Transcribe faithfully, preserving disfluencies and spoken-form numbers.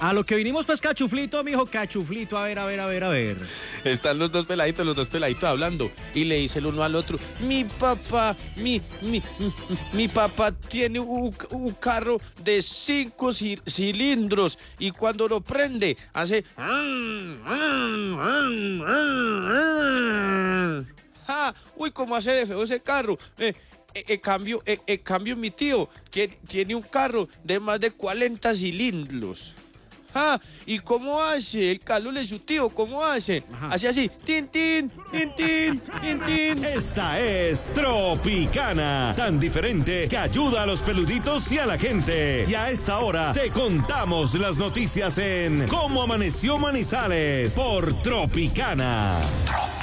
A lo que vinimos pues cachuflito, mijo, cachuflito, a ver, a ver, a ver, a ver. Están los dos peladitos, los dos peladitos hablando y le dice el uno al otro, mi papá, mi, mi, mi, mi papá tiene un, un carro de cinco ci- cilindros y cuando lo prende hace... Ah, uy, ¿cómo hace de feo ese carro? Eh, eh, eh, cambio, eh, eh, cambio mi tío, que tiene un carro de más de cuarenta cilindros. Ah, ¿y cómo hace? El Carlos de su tío, ¿cómo hace? Ajá. Hace así, tin, tin, tin, tin, tin, tin. Esta es Tropicana, tan diferente que ayuda a los peluditos y a la gente. Y a esta hora te contamos las noticias en Cómo Amaneció Manizales por Tropicana. Tropicana.